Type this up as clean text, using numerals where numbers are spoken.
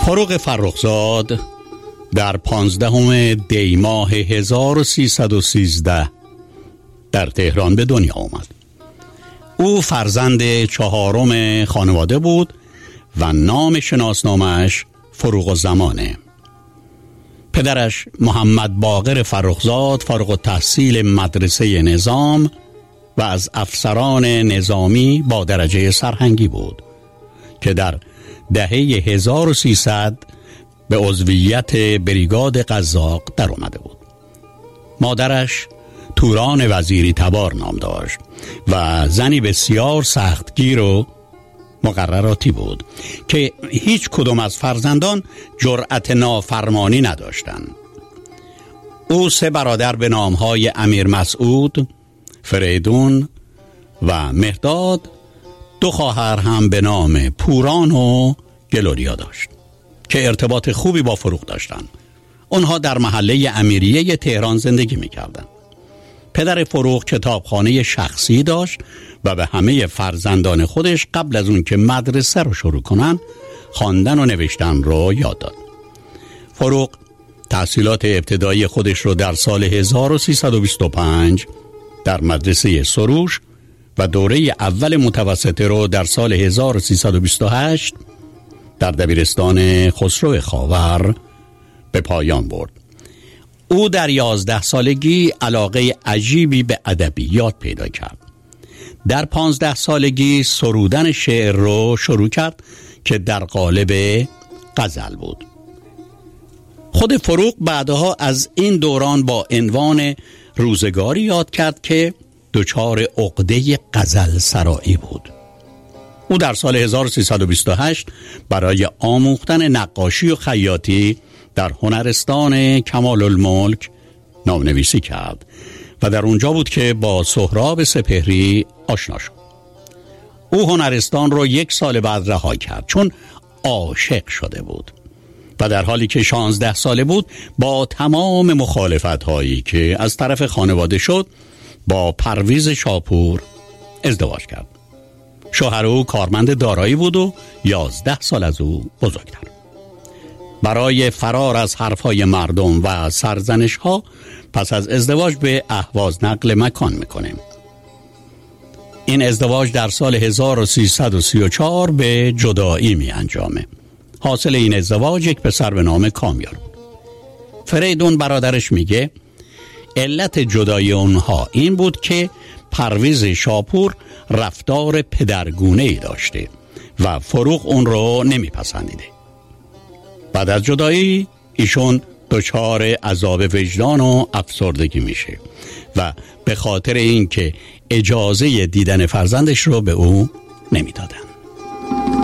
فروغ فرخزاد در 15 دی ماه 1313 در تهران به دنیا آمد. او فرزند چهارم خانواده بود و نام شناسنامه‌اش فروغ الزمانه. پدرش محمد باقر فرخزاد فارغ التحصیل مدرسه نظام و از افسران نظامی با درجه سرهنگی بود که در دهه 1300 به عضویت بریگاد قزاق در اومده بود. مادرش توران وزیری تبار نام داشت و زنی بسیار سختگیر و مقرراتی بود که هیچ کدام از فرزندان جرأت نافرمانی نداشتند. او 3 برادر به نامهای امیر مسعود، فریدون و مهداد، 2 خواهر هم به نام پوران و گلوریا داشت که ارتباط خوبی با فروغ داشتند. اونها در محله امیریه تهران زندگی می‌کردند. پدر فروغ کتابخانه شخصی داشت و به همه فرزندان خودش قبل از اون که مدرسه رو شروع کنن خواندن و نوشتن رو یاد داد. فروغ تحصیلات ابتدایی خودش رو در سال 1325 در مدرسه سروش و دوره اول متوسطه رو در سال 1328 در دبیرستان خسرو خاور به پایان برد. او در 11 سالگی علاقه عجیبی به ادبیات پیدا کرد. در 15 سالگی سرودن شعر رو شروع کرد که در قالب غزل بود. خود فروغ بعدها از این دوران با عنوان روزگاری یاد کرد که دچار عقده غزل سرایی بود. او در سال 1328 برای آموختن نقاشی و خیاطی در هنرستان کمال الملک نامنویسی کرد و در اونجا بود که با سهراب سپهری آشنا شد. او هنرستان رو 1 سال بعد رها کرد چون عاشق شده بود و در حالی که 16 ساله بود با تمام مخالفت‌هایی که از طرف خانواده شد با پرویز شاپور ازدواج کرد. شوهر او کارمند دارایی بود و 11 سال از او بزرگتر. برای فرار از حرفهای مردم و سرزنش‌ها پس از ازدواج به اهواز نقل مکان میکنه. این ازدواج در سال 1334 به جدایی می انجامه. حاصل این ازدواج 1 پسر به نام کامیار بود. فریدون برادرش میگه علت جدایی اونها این بود که پرویز شاپور رفتار پدرگونه‌ای داشته و فروغ اون رو نمیپسندیده. بعد از جدایی ایشون دچار عذاب وجدان و افسردگی میشه و به خاطر اینکه اجازه دیدن فرزندش رو به او نمیدادن.